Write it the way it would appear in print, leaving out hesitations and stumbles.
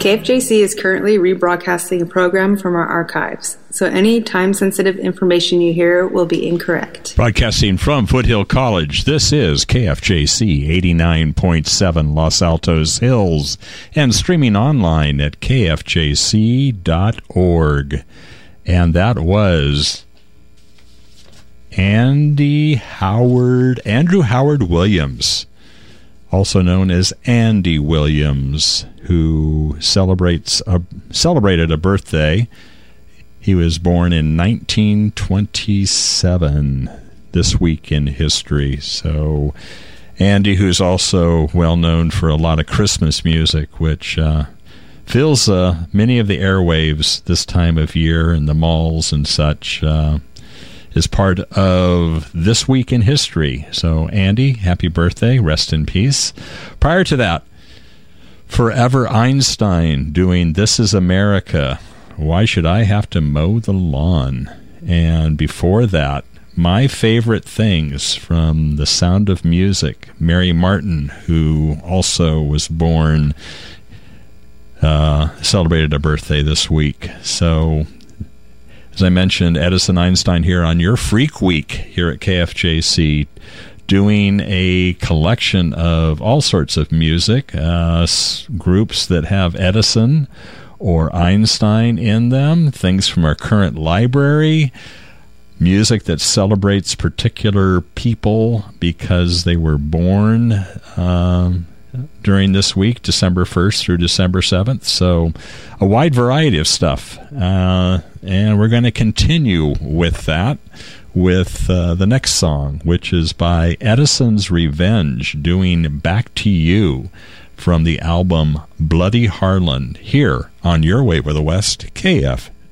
KFJC is currently rebroadcasting a program from our archives, so any time-sensitive information you hear will be incorrect. Broadcasting from Foothill College, this is KFJC 89.7 Los Altos Hills and streaming online at kfjc.org. And that was Andrew Howard Williams, also known as Andy Williams, who celebrated a birthday. He was born in 1927, this week in history. So Andy, who's also well known for a lot of Christmas music, which fills many of the airwaves this time of year in the malls and such, is part of This Week in History. So, Andy, happy birthday. Rest in peace. Prior to that, Forever Einstein doing This Is America. Why Should I Have to Mow the Lawn? And before that, My Favorite Things from The Sound of Music. Mary Martin, who also was born, celebrated a birthday this week. So, as I mentioned, Edison Einstein here on your Freak Week here at KFJC, doing a collection of all sorts of music, groups that have Edison or Einstein in them, things from our current library, music that celebrates particular people because they were born during this week, December 1st through December 7th. So a wide variety of stuff. And we're going to continue with that with the next song, which is by Edison's Revenge, doing Back to You from the album Bloody Harlan, here on Your Way with the West, KFJC.